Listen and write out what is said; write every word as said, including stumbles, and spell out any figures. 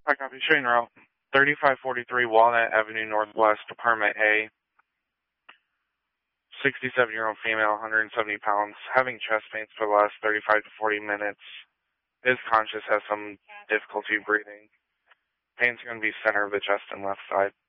I copy. Shane route. thirty-five forty-three Walnut Avenue Northwest, Apartment A. sixty-seven-year-old female, one hundred seventy pounds, having chest pains for the last thirty-five to forty minutes. Is conscious, has some difficulty breathing. Pains are going to be center of the chest and left side.